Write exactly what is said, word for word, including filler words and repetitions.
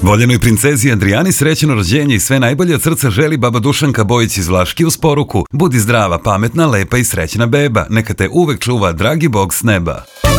Voljenoj princezi Adrijani srećno rođenje i sve najbolje od srca želi baba Dušanka Bojić iz Vlaški uz poruku: budi zdrava, pametna, lepa i srećna beba, neka te uvek čuva dragi Bog s neba.